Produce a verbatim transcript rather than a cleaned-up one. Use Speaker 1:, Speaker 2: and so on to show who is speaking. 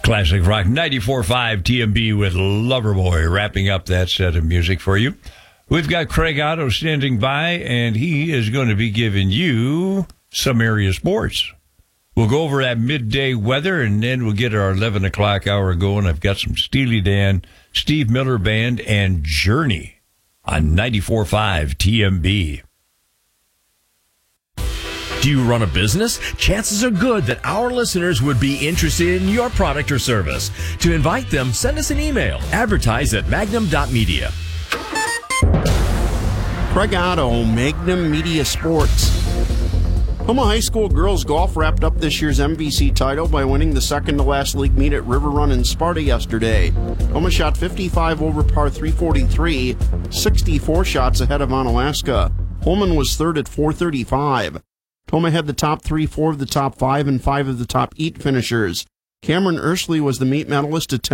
Speaker 1: Classic Rock ninety-four point five T M B with Loverboy wrapping up that set of music for you. We've got Craig Otto standing by, and he is going to be giving you some area sports. We'll go over that midday weather, and then we'll get our eleven o'clock hour going. I've got some Steely Dan, Steve Miller Band, and Journey on ninety-four point five T M B.
Speaker 2: Do you run a business? Chances are good that our listeners would be interested in your product or service. To invite them, send us an email. Advertise at magnum dot media.
Speaker 3: Craig Otto, Magnum Media Sports. Homa High School girls golf wrapped up this year's M V C title by winning the second-to-last league meet at River Run in Sparta yesterday. Homa shot fifty-five over par three forty-three, sixty-four shots ahead of Onalaska. Holman was third at four thirty-five. Toma had the top three, four of the top five, and five of the top eight finishers. Cameron Ursley was the meet medalist at